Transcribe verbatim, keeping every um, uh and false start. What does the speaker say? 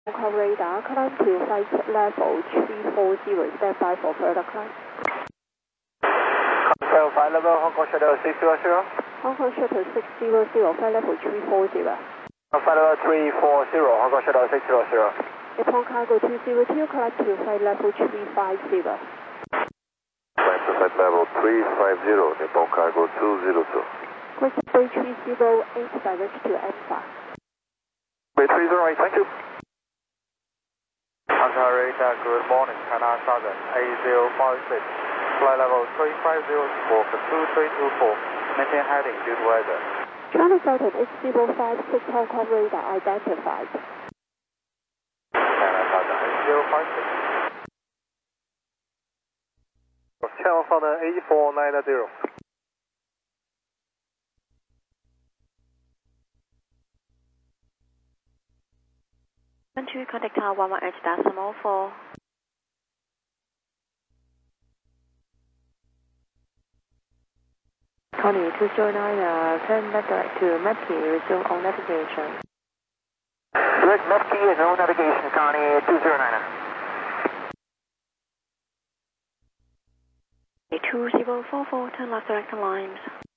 Hong radar, climb to flight level three forty, stand by for further climb. Control flight level Hong Kong Shuttle six hundred. Hong Kong Shuttle six hundred, flight level three forty. Flight level three forty, Hong Kong Shuttle six hundred. Nippon Cargo two zero two, climb to flight level three fifty. Climb to flight level three fifty, Nippon Cargo two zero two. Question Bay three zero eight, direct to Alpha. Bay three zero eight, thank you. Anchor radar, good morning, China Southern eight zero five six. Flight level three fifty for two three two four. Maintain heading due to weather. China Southern eight zero five six, Hong Kong radar identified. China Southern eight zero five six. Channel Southern eight four nine zero. Country contact tower one one H decimal four. Connie two zero nine, uh, turn left direct to Mepki, resume all navigation. Direct Mepki is no navigation, Connie two zero nine. two zero four four, turn left direct lines.